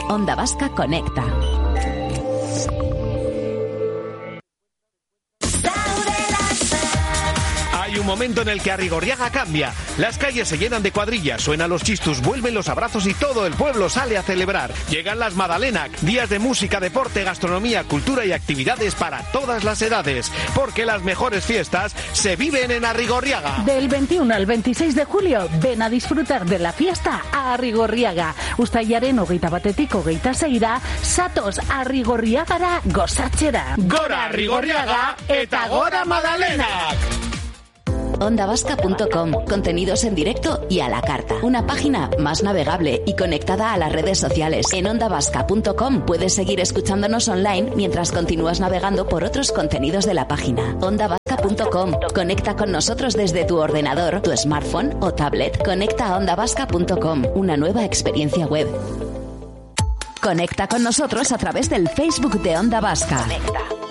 Onda Vasca Conecta. Hay un momento en el que Arrigorriaga cambia. Las calles se llenan de cuadrillas, suenan los chistus, vuelven los abrazos y todo el pueblo sale a celebrar. Llegan las Madalenac, días de música, deporte, gastronomía, cultura y actividades para todas las edades. Porque las mejores fiestas se viven en Arrigorriaga. Del 21 al 26 de julio, ven a disfrutar de la fiesta a Arrigorriaga. Uztailaren 21tik 26ra, zatoz Arrigorriagara gozatzera. Gora Arrigorriaga eta gora Madalenac. Ondavasca.com, contenidos en directo y a la carta. Una página más navegable y conectada a las redes sociales. En ondavasca.com puedes seguir escuchándonos online mientras continúas navegando por otros contenidos de la página. Ondavasca.com, conecta con nosotros desde tu ordenador, tu smartphone o tablet. Conecta a ondavasca.com, una nueva experiencia web. Conecta con nosotros a través del Facebook de Onda Vasca. Conecta.